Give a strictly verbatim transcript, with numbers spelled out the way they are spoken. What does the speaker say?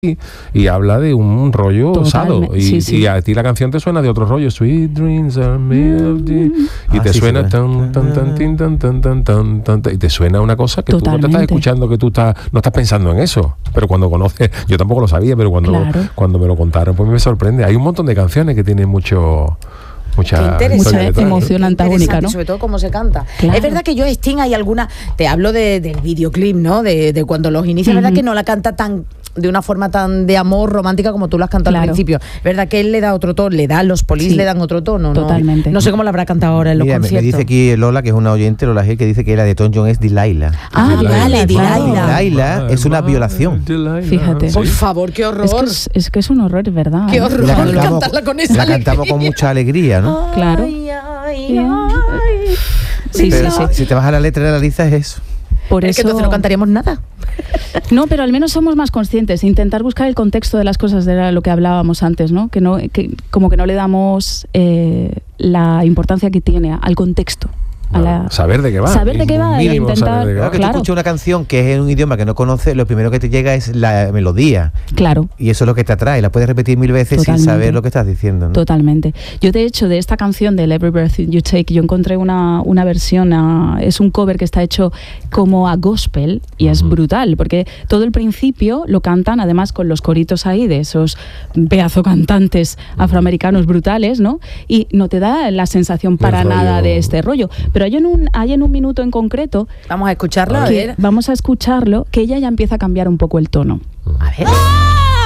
y habla de un rollo osado y, sí, sí. y a ti la canción te suena de otro rollo, Sweet Dreams are made of the, y ah, te sí, suena sí, tan, tan, tan, tin, tan, tan, tan, tan, tan, tan, y te suena una cosa que Totalmente. tú no te estás escuchando, que tú estás no estás pensando en eso, pero cuando conoces, yo tampoco lo sabía, pero cuando, Claro. cuando me lo contaron pues me sorprende. Hay un montón de canciones que tienen mucho mucha, mucha emoción antagónica, ¿no? Sobre todo cómo se canta. Claro. Es verdad que yo, Sting, hay alguna, te hablo de, del videoclip, ¿no? De, de cuando los inicia, es uh-huh. verdad que no la canta tan de una forma tan de amor romántica como tú la has cantado Claro. al principio. Es verdad que él le da otro tono, le da, los Police Sí. le dan otro tono, ¿no? Totalmente. No sé cómo la habrá cantado ahora en los Mira, me, me conciertos. dice aquí Lola, que es una oyente, Lola Gil, que dice que la de Tom Jones es Delilah. Ah, vale, Delilah. Delilah es una violación. Fíjate. Por favor, qué horror. Es que es, es que es un horror, es verdad. Qué ¿eh? horror. La Vamos a cantamos, cantarla con esa la cantamos con alegría. mucha alegría, ¿no? Claro. Ay, ay, ay. Sí, Pero sí, sí. si te vas a la letra de la lista es eso. Por Es eso que entonces no cantaríamos nada. No, pero al menos somos más conscientes, intentar buscar el contexto de las cosas, de lo que hablábamos antes, ¿no? Que no, que como que no le damos eh, la importancia que tiene al contexto. A la, saber de qué va. Saber de qué va, Mínimo e intentar- saber de qué va. Claro, que Claro. tú escuchas una canción que es en un idioma que no conoces, lo primero que te llega es la melodía. Claro. Y eso es lo que te atrae. La puedes repetir mil veces Totalmente. sin saber lo que estás diciendo, ¿no? Totalmente. Yo, de hecho, de esta canción del Every Breath You Take, yo encontré una, una versión, a, es un cover que está hecho como a gospel y es brutal, porque todo el principio lo cantan, además con los coritos ahí de esos pedazo cantantes afroamericanos brutales, ¿no? Y no te da la sensación para rollo. nada de este rollo. Pero hay en un, hay en un minuto en concreto Vamos a escucharla, a que ver. vamos a escucharlo, que ella ya empieza a cambiar un poco el tono. A ver. ¡Ah!